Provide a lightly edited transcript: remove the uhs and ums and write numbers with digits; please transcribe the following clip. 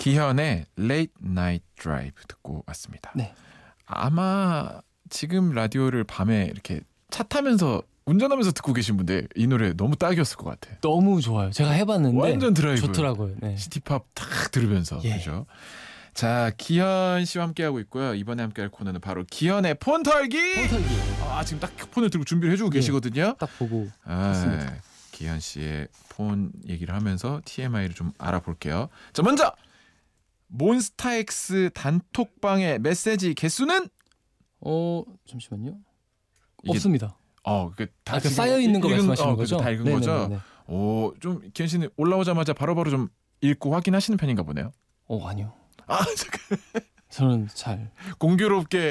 기현의 Late Night Drive 듣고 왔습니다. 네. 아마 지금 라디오를 밤에 이렇게 차 타면서 운전하면서 듣고 계신 분들 이 노래 너무 딱이었을 것 같아. 너무 좋아요. 제가 해봤는데 완전 드라이브. 좋더라고요. 네. 시티팝 탁 들으면서 예. 그죠? 자, 기현 씨와 함께하고 있고요. 이번에 함께할 코너는 바로 기현의 폰 털기. 폰털기 아, 지금 딱 폰을 들고 준비를 해주고 예. 계시거든요. 딱 보고 아, 했습니다. 기현 씨의 폰 얘기를 하면서 TMI를 좀 알아볼게요. 자, 먼저 몬스타엑스 단톡방의 메시지 개수는 잠시만요. 이게- 없습니다. 다 그 쌓여 있는 거 말씀하시는 거죠? 다 읽은 네네네네. 거죠. 좀 기현 씨는 올라오자마자 바로바로 좀 읽고 확인하시는 편인가 보네요. 아니요. 아, 잠깐 저는 잘 공교롭게